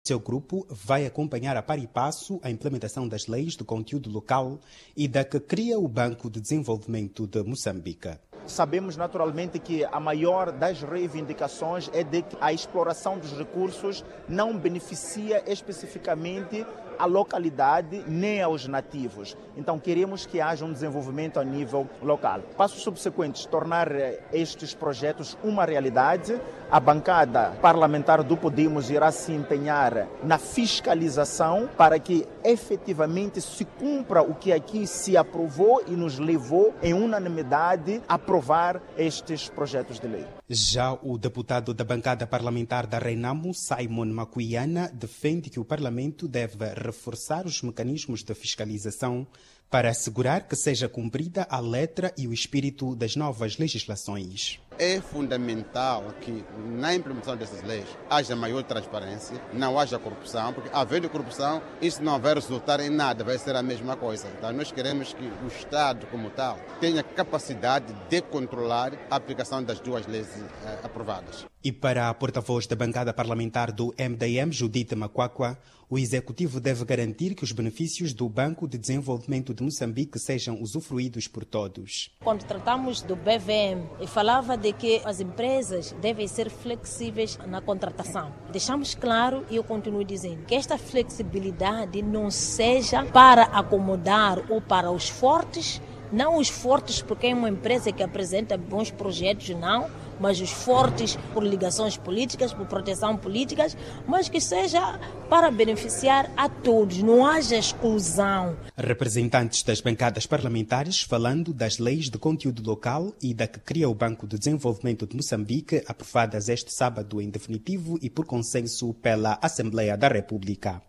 Seu grupo vai acompanhar a par e passo a implementação das leis de conteúdo local e da que cria o Banco de Desenvolvimento de Moçambique. Sabemos naturalmente que a maior das reivindicações é de que a exploração dos recursos não beneficia especificamente a localidade nem aos nativos. Então queremos que haja um desenvolvimento a nível local. Passos subsequentes, tornar estes projetos uma realidade. A bancada parlamentar do Podemos irá se empenhar na fiscalização para que efetivamente se cumpra o que aqui se aprovou e nos levou em unanimidade a aprovar estes projetos de lei. Já o deputado da bancada parlamentar da Renamo, Simon Macuiana, defende que o Parlamento deve reforçar os mecanismos de fiscalização para assegurar que seja cumprida a letra e o espírito das novas legislações. É fundamental que na implementação dessas leis haja maior transparência, não haja corrupção, porque havendo corrupção, isso não vai resultar em nada, vai ser a mesma coisa. Então nós queremos que o Estado como tal tenha capacidade de controlar a aplicação das duas leis aprovadas. E para a porta-voz da bancada parlamentar do MDM, Judith Macuacua, o Executivo deve garantir que os benefícios do Banco de Desenvolvimento de Moçambique sejam usufruídos por todos. Quando tratamos do BVM, falava de que as empresas devem ser flexíveis na contratação. Deixamos claro, e eu continuo dizendo, que esta flexibilidade não seja para acomodar ou para os fortes, não os fortes porque é uma empresa que apresenta bons projetos, não, mas os fortes por ligações políticas, por proteção políticas, mas que seja para beneficiar a todos, não haja exclusão. Representantes das bancadas parlamentares falando das leis de conteúdo local e da que cria o Banco de Desenvolvimento de Moçambique, aprovadas este sábado em definitivo e por consenso pela Assembleia da República.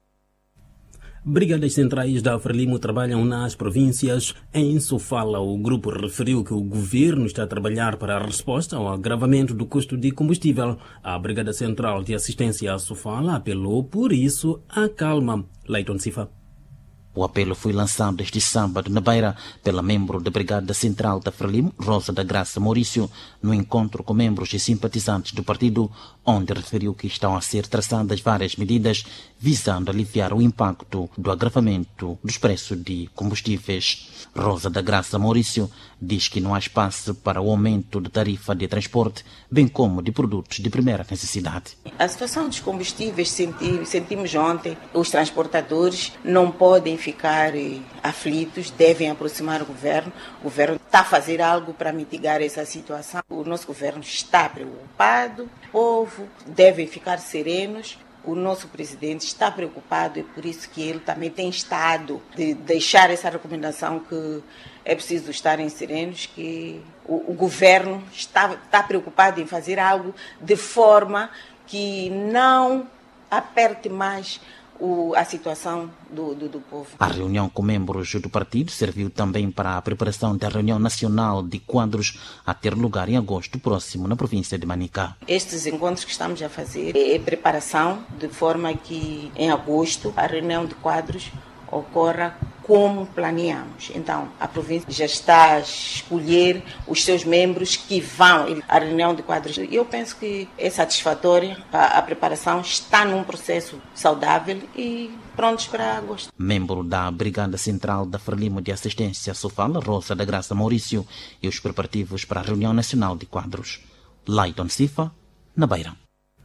Brigadas centrais da Frelimo trabalham nas províncias. Em Sofala, o grupo referiu que o governo está a trabalhar para a resposta ao agravamento do custo de combustível. A Brigada Central de Assistência a Sofala apelou, por isso, à calma. Leiton Sifa. O apelo foi lançado este sábado na Beira pela membro da Brigada Central da Frelimo, Rosa da Graça Maurício, no encontro com membros e simpatizantes do partido, onde referiu que estão a ser traçadas várias medidas visando aliviar o impacto do agravamento dos preços de combustíveis. Rosa da Graça Maurício diz que não há espaço para o aumento da tarifa de transporte, bem como de produtos de primeira necessidade. A situação dos combustíveis, sentimos ontem, os transportadores não podem ficar aflitos, devem aproximar o governo. O governo está a fazer algo para mitigar essa situação. O nosso governo está preocupado, o povo deve ficar serenos. O nosso presidente está preocupado e por isso que ele também tem estado de deixar essa recomendação que é preciso estarem serenos, que o governo está preocupado em fazer algo de forma que não aperte mais a situação do povo. A reunião com membros do partido serviu também para a preparação da reunião nacional de quadros a ter lugar em agosto próximo na província de Manica. Estes encontros que estamos a fazer é preparação de forma que em agosto a reunião de quadros ocorra como planeamos. Então, a província já está a escolher os seus membros que vão à reunião de quadros. Eu penso que é satisfatória, a preparação está num processo saudável e prontos para agosto. Membro da Brigada Central da Frelimo de Assistência Sofala, Rosa da Graça Maurício, e os preparativos para a reunião nacional de quadros. Leiton Sifa, na Beira.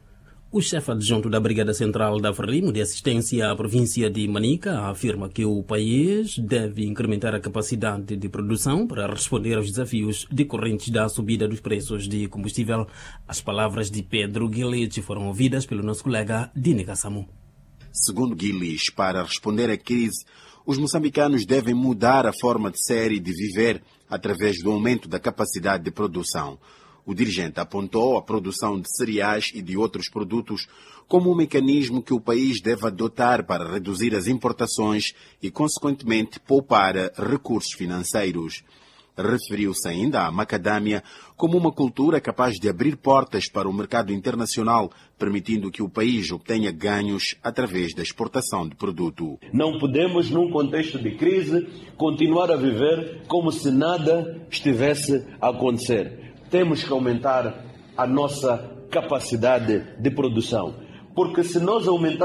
O chefe adjunto da Brigada Central da Frelimo de Assistência à província de Manica afirma que o país deve incrementar a capacidade de produção para responder aos desafios decorrentes da subida dos preços de combustível. As palavras de Pedro Guilherme foram ouvidas pelo nosso colega Dini Kassamu. Segundo Guilherme, para responder à crise, os moçambicanos devem mudar a forma de ser e de viver através do aumento da capacidade de produção. O dirigente apontou a produção de cereais e de outros produtos como um mecanismo que o país deve adotar para reduzir as importações e, consequentemente, poupar recursos financeiros. Referiu-se ainda à macadâmia como uma cultura capaz de abrir portas para o mercado internacional, permitindo que o país obtenha ganhos através da exportação de produto. Não podemos, num contexto de crise, continuar a viver como se nada estivesse a acontecer. Temos que aumentar a nossa capacidade de produção. Porque se nós aumentarmos